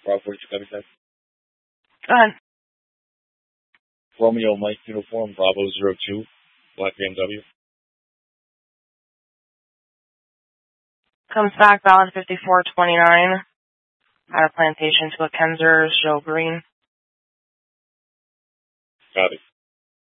Bravo 42 copy that. Go ahead. Romeo Mike uniform, Bravo 02, black BMW. Comes back, valid 5429. Out of plantation to a Kenzer, show green. Copy.